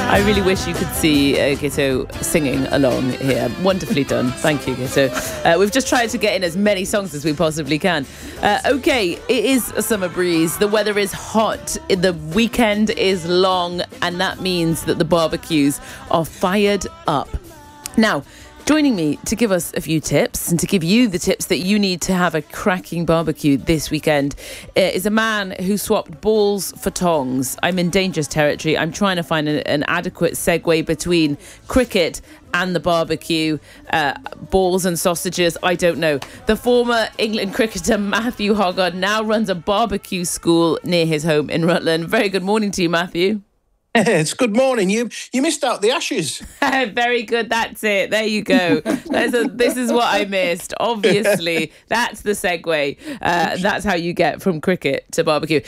I really wish you could see Gitto singing along here. Wonderfully done. Thank you, Gitto. We've just tried to get in as many songs as we possibly can. Okay, it is a summer breeze. The weather is hot. The weekend is long. And that means that the barbecues are fired up. Now, joining me to give us a few tips and to give you the tips that you need to have a cracking barbecue this weekend is a man who swapped balls for tongs. I'm in dangerous territory. I'm trying to find an adequate segue between cricket and the barbecue, balls and sausages, I don't know. The former England cricketer Matthew Hoggard now runs a barbecue school near his home in Rutland. Very good morning to you, Matthew. It's good morning. You missed out the Ashes. Very good. That's it. There you go. This is what I missed. Obviously, that's the segue. That's how you get from cricket to barbecue.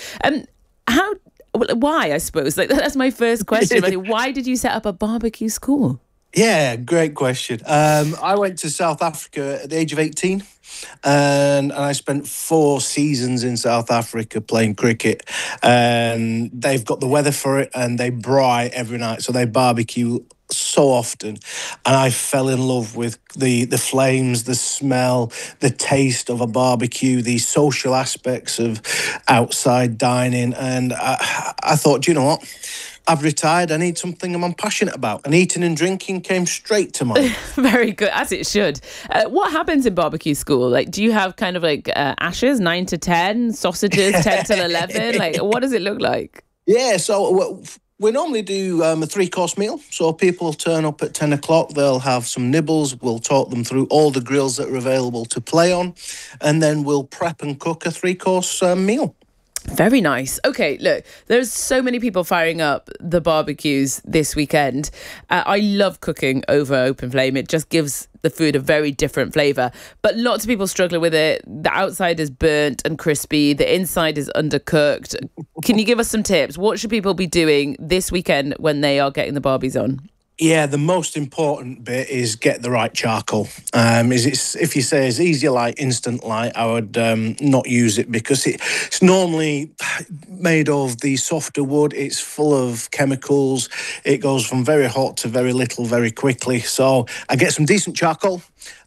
Why, I suppose? That's my first question. Why did you set up a barbecue school? Yeah, great question. I went to South Africa at the age of 18 and I spent 4 seasons in South Africa playing cricket, and they've got the weather for it and they braai every night, so they barbecue so often, and I fell in love with the flames, the smell, the taste of a barbecue, the social aspects of outside dining, and I thought, you know what? I've retired. I need something I'm passionate about. And eating and drinking came straight to mind. Very good, as it should. What happens in barbecue school? Do you have kind of ashes, 9 to 10, sausages, 10 till 11? What does it look like? Yeah, so we normally do a 3-course meal. So people turn up at 10 o'clock. They'll have some nibbles. We'll talk them through all the grills that are available to play on. And then we'll prep and cook a 3-course meal. Very nice. Okay, look, there's so many people firing up the barbecues this weekend. I love cooking over open flame. It just gives the food a very different flavour. But lots of people struggle with it. The outside is burnt and crispy. The inside is undercooked. Can you give us some tips? What should people be doing this weekend when they are getting the barbies on? Yeah, the most important bit is get the right charcoal. If you say it's easy light, instant light, I would not use it because it's normally made of the softer wood. It's full of chemicals. It goes from very hot to very little very quickly. So I get some decent charcoal.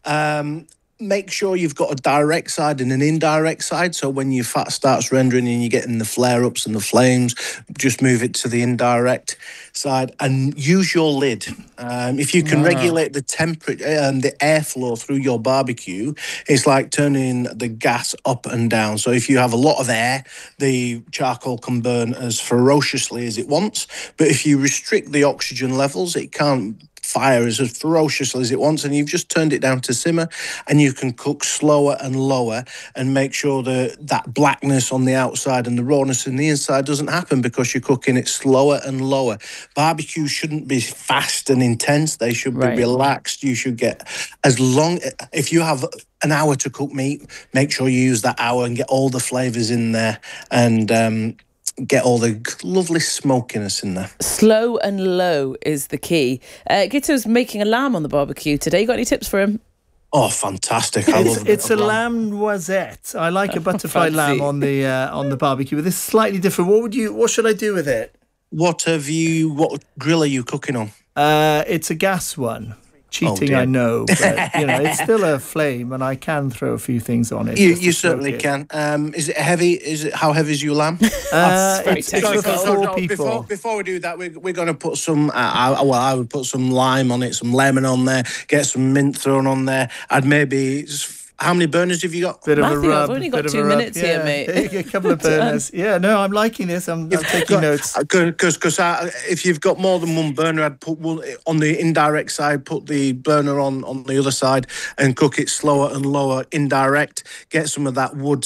Make sure you've got a direct side and an indirect side. So when your fat starts rendering and you're getting the flare-ups and the flames, just move it to the indirect side and use your lid. If you can regulate the temperature and the airflow through your barbecue, it's like turning the gas up and down. So if you have a lot of air, the charcoal can burn as ferociously as it wants. But if you restrict the oxygen levels, it can't fire as ferociously as it wants, and you've just turned it down to simmer, and you can cook slower and lower and make sure that blackness on the outside and the rawness in the inside doesn't happen because you're cooking it slower and lower. Barbecues shouldn't be fast and intense. They should be relaxed. You should get if you have an hour to cook meat, make sure you use that hour and get all the flavours in there and get all the lovely smokiness in there. Slow and low is the key. Gitto's making a lamb on the barbecue today. You got any tips for him? Oh, fantastic! I love it. It's a lamb noisette. I like a butterfly lamb on the barbecue, but this is slightly different. What should I do with it? What grill are you cooking on? It's a gas one. Cheating, I know, but it's still a flame, and I can throw a few things on it. You certainly can. Is it heavy? How heavy is your lamb? It's for 4 people. Before we do that, we're going to put some. I would put some lime on it, some lemon on there, get some mint thrown on there. I'd maybe. How many burners have you got? Bit of Matthew, a rub. I've only got 2 minutes here, mate. A couple of burners. Yeah, no, I'm liking this. I'm taking notes. Because if you've got more than one burner, I'd put one on the indirect side, put the burner on the other side and cook it slower and lower indirect. Get some of that wood.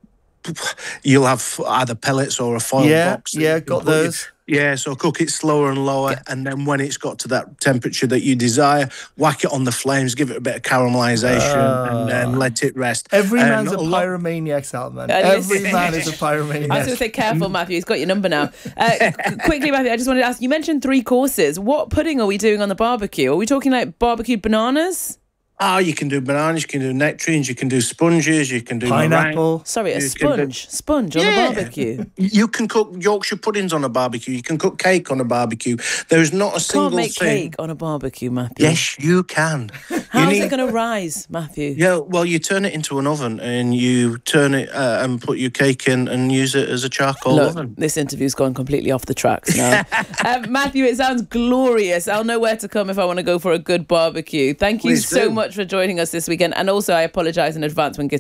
You'll have either pellets or a foil box. Yeah, got those. Yeah, so cook it slower and lower, and then when it's got to that temperature that you desire, whack it on the flames, give it a bit of caramelisation, and then let it rest. Every man's a pyromaniac, Salman. Every man is a pyromaniac. I was going to say, careful, Matthew. He's got your number now. Quickly, Matthew, I just wanted to ask, you mentioned 3 courses. What pudding are we doing on the barbecue? Are we talking like barbecued bananas? You can do bananas, you can do nectarines, you can do sponges, you can do pineapple. meringue. Sorry, a sponge on a barbecue. You can cook Yorkshire puddings on a barbecue. You can cook cake on a barbecue. There is not a single Can't make thing. cake on a barbecue, Matthew. Yes, you can. How's it going to rise, Matthew? Yeah, well, you turn it into an oven and you turn it and put your cake in and use it as a charcoal oven. This interview's gone completely off the tracks now. Matthew, it sounds glorious. I'll know where to come if I want to go for a good barbecue. Thank you so much for joining us this weekend. And also, I apologise in advance when